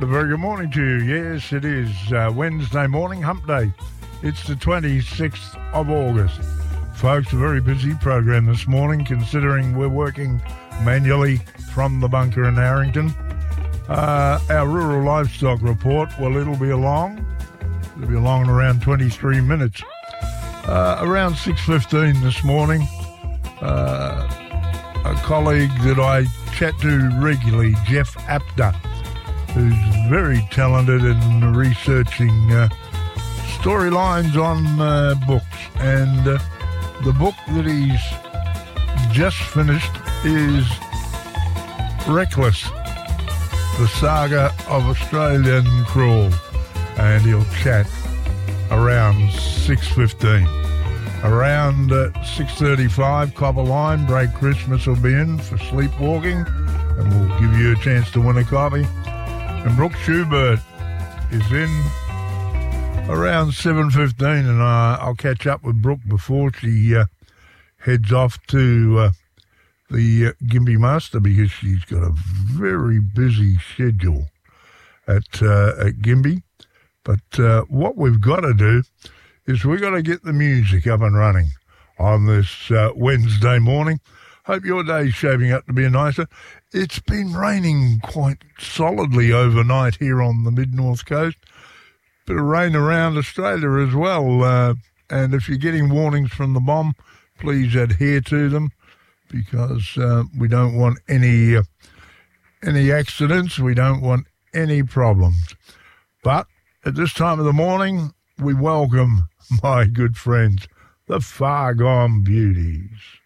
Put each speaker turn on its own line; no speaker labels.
a very good morning to you. Yes, it is Wednesday morning, hump day. It's the 26th of August. Folks, a very busy program this morning, considering we're working manually from the bunker in Harrington. Our rural livestock report, well, it'll be along. It'll be along in around 23 minutes. Around 6:15 this morning, a colleague that I chat to regularly, Jeff Apter, who's very talented in researching storylines on books. And the book that he's just finished is Reckless, the Saga of Australian Crawl. And he'll chat around 6:15. Around 6:35, Copper Line, Break Christmas will be in for sleepwalking, and we'll give you a chance to win a copy. And Brooke Schubert is in around 7:15, and I'll catch up with Brooke before she heads off to the Gympie Master, because she's got a very busy schedule at Gympie. But what we've got to do is we've got to get the music up and running on this Wednesday morning. Hope your day's shaping up to be nicer. It's been raining quite solidly overnight here on the mid-north coast. Bit of rain around Australia as well. And if you're getting warnings from the bomb, please adhere to them, because we don't want any accidents. We don't want any problems. But at this time of the morning, we welcome my good friends, the Far Gone Beauties.